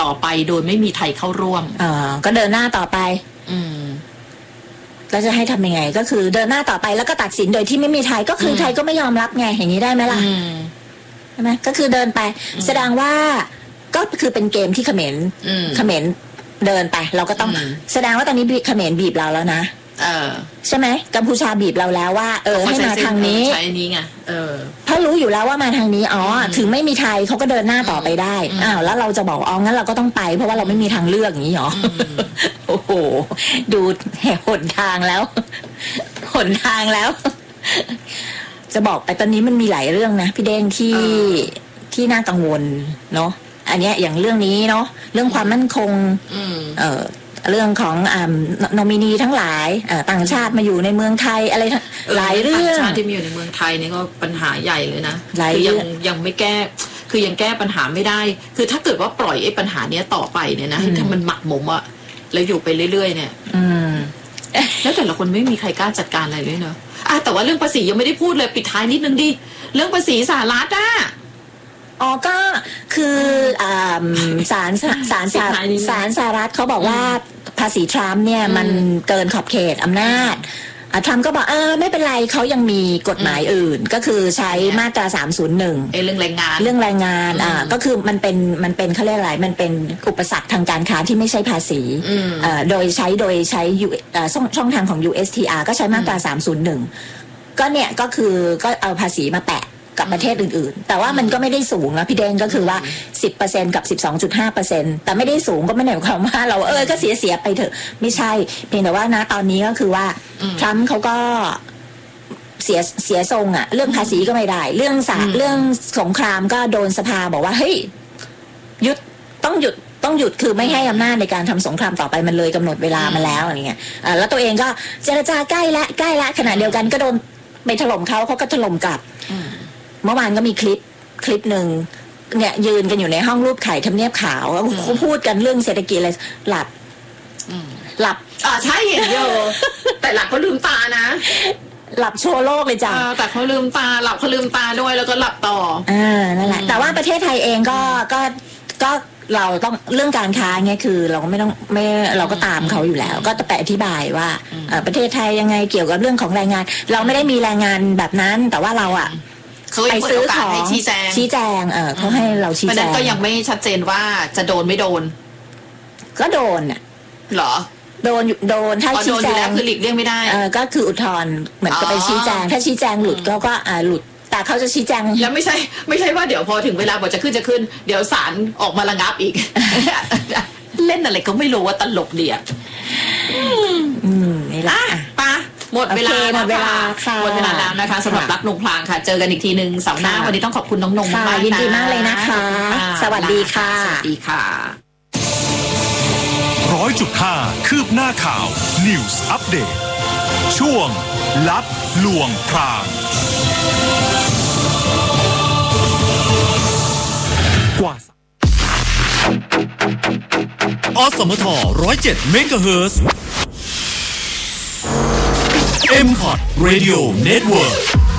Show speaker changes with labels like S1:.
S1: ต่อไปโดยไม่มีไทยเข้าร่วม
S2: ก็เดินหน้าต่อไปแล้วจะให้ทำยังไงก็คือเดินหน้าต่อไปแล้วก็ตัดสินโดยที่ไม่มีไทยก็คือไทยก็ไม่ยอมรับไงอย่างนี้ได้ไหมล่ะใช่ไหมก็คือเดินไปแสดงว่าก็คือเป็นเกมที่เขมรเดินไปเราก็ต้องแสดงว่าตอนนี้เขมรบีบเราแล้วนะใช่ไหมกัมพูชาบีบเราแล้วว่าให้มาทางนี้
S1: ใช้นี้ไง
S2: เพราะรู้อยู่แล้วว่ามาทางนี้ถึงไม่มีไทยเขาก็เดินหน้าต่อไปได้แล้วเราจะบอกงั้นเราก็ต้องไปเพราะว่าเราไม่มีทางเลือกอย่างนี้หรอโอ้โหดูหนทางแล้วจะบอกไปตอนนี้มันมีหลายเรื่องนะพี่เด้งที่น่ากังวลเนาะอันนี้อย่างเรื่องนี้เนาะเรื่องความมั่นคงเรื่องของนอมินีทั้งหลายต่างชาติมาอยู่ในเมืองไทยอะไรหลายเรื่อง
S1: ต่างชาติที่มีอยู่ในเมืองไทยนี่ก็ปัญหาใหญ่เลยนะคือยังไม่แก้คือยังแก้ปัญหาไม่ได้คือถ้าเกิดว่าปล่อยไอ้ปัญหานี้ต่อไปเนี่ยนะให้มันหมักหมมอะแล้วอยู่ไปเรื่อยๆเนี่ยแล้วแต่ละคนไม่มีใครกล้าจัดการอะไรเลยเนอะแต่ว่าเรื่องภาษียังไม่ได้พูดเลยปิดท้ายนิดนึงดิเรื่องภาษีสหรัฐ
S2: ก็คือศาลสหรัฐเขาบอกว่าภาษีทรัมป์เนี่ยมันเกินขอบเขตอำนาจทรัมป์ก็บอกไม่เป็นไรเขายังมีกฎหมายอื่นก็คือใช้มาตรา301
S1: เรื่องแ
S2: รงงานก็คือมันเป็นเขาเรียกอะไรมันเป็นอุปสรรคทางการค้าที่ไม่ใช่ภาษีโดยใช้ช่องทางของ USTR ก็ใช้มาตรา301ก็เนี่ยก็คือก็เอาภาษีมาแปะกับประเทศอื่นๆแต่ว่ามันก็ไม่ได้สูงนะพี่เด้งก็คือว่า 10% กับ 12.5% แต่ไม่ได้สูงก็ไม่ได้หมายความว่าเราก็เสียไปเถอะไม่ใช่เพียงแต่ว่านะตอนนี้ก็คือว่าทรัมป์เขาก็เสียทรงเรื่องภาษีก็ไม่ได้เรื่องสงครามก็โดนสภาบอกว่าเฮ้ยต้องหยุดคือไม่ให้อำนาจในการทำสงครามต่อไปมันเลยกำหนดเวลามาแล้วอะไรเงี้ยแล้วตัวเองก็เจรจาใกล้ละขณะเดียวกันก็โดนไปถล่มเขาก็ถล่มกลับเมื่อวานก็มีคลิปหนึ่งเนี่ยยืนกันอยู่ในห้องรูปไข่ทำเนียบขาวแล้วเขาพูดกันเรื่องเศรษฐกิจอะไรหลับ
S1: ใช่เห็นอยู่แต่หลับเขาลืมตานะ
S2: หลับโชว์โลกเลยจ้ะ
S1: แต่เขาลืมตาหลับเขาลืมตาด้วยแล้วก็หลับต่อ
S2: นั่นแหละแต่ว่าประเทศไทยเองก็เราต้องเรื่องการค้าเนี่ยคือเราก็ไม่เราก็ตามเขาอยู่แล้วก็จะไปอธิบายว่าประเทศไทยยังไงเกี่ยวกับเรื่องของแรงงานเราไม่ได้มีแรงงานแบบนั้นแต่ว่าเราไปซื้อของชี้แจงเขาให้เราชี้แจงเพราะ
S1: นั้นก็ยังไม่ชัดเจนว่าจะโดนไม่โดน
S2: ก็โดน
S1: เหรอ
S2: โดนถ้าชี้แจง
S1: คือหลีกเลี่ยงไม่ได้
S2: ก็คืออุทธรณ์เหมือนกับไปชี้แจงถ้าชี้แจงหลุดก็หลุดแต่เขาจะชี้แจง
S1: แล้วไม่ใช่ว่าเดี๋ยวพอถึงเวลาบอกจะขึ้นเดี๋ยวศาลออกมาระงับอีก เล่นอะไรก็ไม่รู้ว่าตลกเดีย
S2: นี่แหละ
S1: ป้าหมดเวลาค่ะหมดเวลาแล้วนะคะสำหรับรักนงพลางค่ะเจอกันอีกทีนึงเสาร์หน้าวันนี้ต้องขอบคุณน้องนงมาก
S2: ยินดีมากเลยนะคะสวัสดีค่ะ
S1: สวัสดีค่ะ
S3: 100.5 คืบหน้าข่าว News Update ช่วงลับลวงพรางกว่าอสมท107 เมกะเฮิรตซ์ M-Hot Radio Network